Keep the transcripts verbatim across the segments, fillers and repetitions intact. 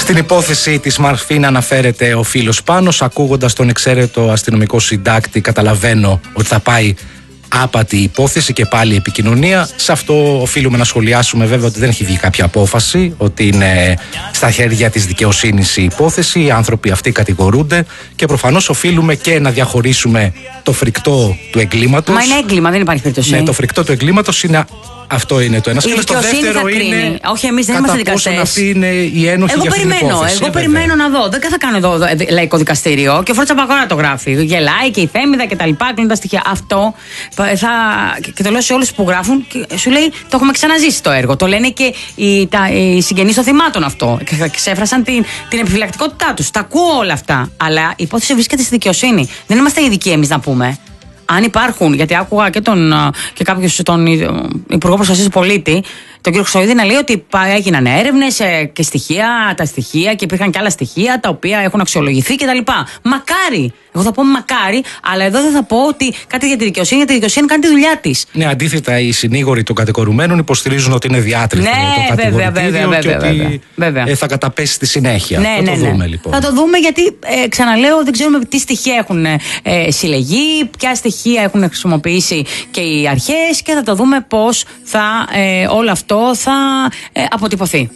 Στην υπόθεση της Μαρφίν αναφέρεται ο φίλος Πάνος. Ακούγοντας τον εξαίρετο αστυνομικό συντάκτη, καταλαβαίνω ότι θα πάει άπατη υπόθεση και πάλι επικοινωνία. Σε αυτό οφείλουμε να σχολιάσουμε βέβαια ότι δεν έχει βγει κάποια απόφαση, ότι είναι στα χέρια της δικαιοσύνης η υπόθεση. Οι άνθρωποι αυτοί κατηγορούνται και προφανώς οφείλουμε και να διαχωρίσουμε το φρικτό του εγκλήματος. Μα είναι έγκλημα, δεν υπάρχει περίπτωση. Ναι, το φρικτό του εγκλήματος είναι. Αυτό είναι το ένα. Η δικαιοσύνη θα κρίνει. Όχι, εμείς δεν είμαστε δικαστές. Αυτή είναι η ένοχη. Εγώ για αυτή περιμένω. την υπόθεση, Εγώ περιμένω να δω. Δεν θα κάνω εδώ λαϊκό δικαστήριο. Και ο Φόρτσα Παγόρα το γράφει. Γελάει και η Θέμηδα και τα λοιπά. Κλείνουν τα στοιχεία. Αυτό θα. Και το λέω σε όλους που γράφουν. Και σου λέει το έχουμε ξαναζήσει το έργο. Το λένε και οι, τα, οι συγγενείς των θυμάτων αυτό. Και ξέφρασαν την, την επιφυλακτικότητά τους. Τα ακούω όλα αυτά. Αλλά η υπόθεση βρίσκεται στη δικαιοσύνη. Δεν είμαστε ειδικοί εμείς να πούμε. Αν υπάρχουν, γιατί άκουγα και, τον, και κάποιος τον Υπουργό Προστασίας του Πολίτη, τον κύριο Χρυσοϊδή, να λέει ότι έγιναν έρευνες και στοιχεία, τα στοιχεία και υπήρχαν και άλλα στοιχεία τα οποία έχουν αξιολογηθεί κτλ. Μακάρι! Εγώ θα πω μακάρι, αλλά εδώ δεν θα πω ότι κάτι για τη δικαιοσύνη, γιατί η δικαιοσύνη κάνει τη δουλειά της. Ναι, αντίθετα, οι συνήγοροι των κατηγορουμένων υποστηρίζουν ότι είναι διάτριτο ναι, το βέβαια, βέβαια, βέβαια, και ότι βέβαια, βέβαια. Ε, θα καταπέσει στη συνέχεια. Ναι, θα ναι, το ναι. δούμε λοιπόν. Θα το δούμε γιατί, ε, ξαναλέω, δεν ξέρουμε τι στοιχεία έχουν ε, συλλεγεί, ποια στοιχεία έχουν χρησιμοποιήσει και οι αρχές και θα το δούμε πώς θα, ε, όλο αυτό θα ε, αποτυπωθεί.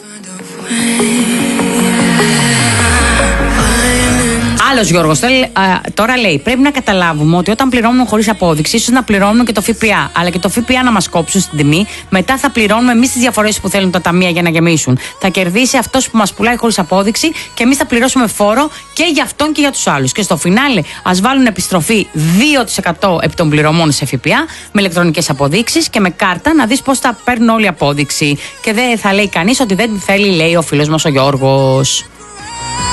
Άλλος Γιώργος τώρα λέει: πρέπει να καταλάβουμε ότι όταν πληρώνουμε χωρίς απόδειξη, ίσως να πληρώνουμε και το ΦΠΑ. Αλλά και το ΦΠΑ να μας κόψουν στην τιμή. Μετά θα πληρώνουμε εμείς τις διαφορές που θέλουν τα ταμεία για να γεμίσουν. Θα κερδίσει αυτός που μας πουλάει χωρίς απόδειξη και εμείς θα πληρώσουμε φόρο και για αυτόν και για τους άλλους. Και στο φινάλε, ας βάλουν επιστροφή δύο τοις εκατό επί των πληρωμών σε ΦΠΑ με ηλεκτρονικές αποδείξεις και με κάρτα να δεις πώς θα παίρνουν όλη η απόδειξη. Και δεν θα λέει κανείς ότι δεν θέλει, λέει ο φίλος μας ο Γιώργος.